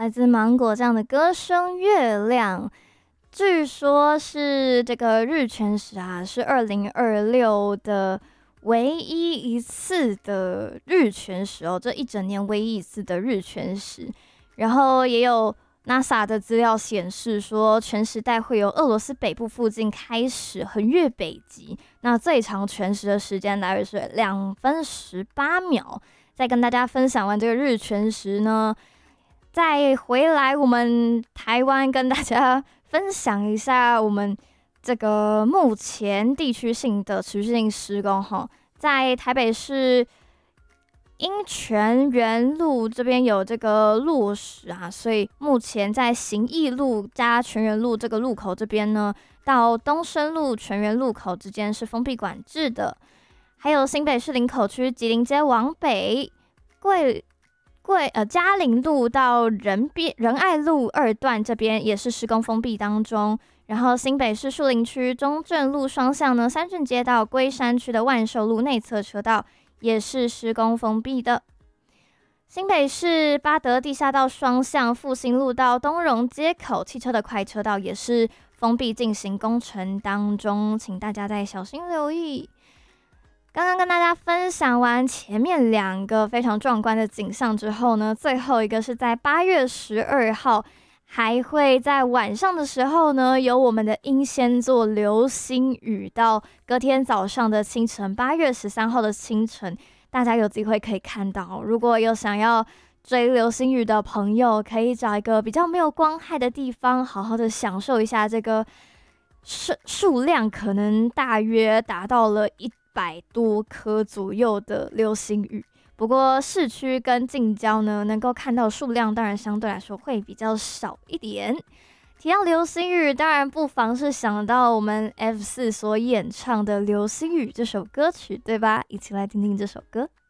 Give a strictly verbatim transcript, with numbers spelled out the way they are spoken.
来自芒果酱的歌声《月亮》，据说是这个日全食啊，是二零二六的唯一一次的日全食哦，这一整年唯一一次的日全食。然后也有 NASA 的资料显示说，全食带会由俄罗斯北部附近开始横越北极，那最长全食的时间大约是两分十八秒。再跟大家分享完这个日全食呢，再回来我们台湾跟大家分享一下我们这个目前地区性的持续性施工哈，在台北市因泉园路这边有这个落实啊，所以目前在行义路加泉园路这个路口这边呢，到东升路泉园路口之间是封闭管制的。还有新北市林口区吉林街往北，贵贵呃嘉陵路到仁边仁爱路二段这边也是施工封闭当中。然后新北市树林区中正路双向呢，三顺街到龟山区的万寿路内侧车道也是施工封闭的。新北市八德地下道双向复兴路到东荣街口汽车的快车道也是封闭进行工程当中，请大家再小心留意。刚刚跟大家分享完前面两个非常壮观的景象之后呢，最后一个是在八月十二号，还会在晚上的时候呢，有我们的英仙座流星雨，到隔天早上的清晨，八月十三号的清晨，大家有机会可以看到。如果有想要追流星雨的朋友，可以找一个比较没有光害的地方，好好的享受一下这个数数量可能大约达到了一百多颗左右的流星雨。不过市区跟近郊呢，能够看到数量当然相对来说会比较少一点。提到流星雨，当然不妨是想到我们 F 四 所演唱的《流星雨》这首歌曲，对吧？一起来听听这首歌。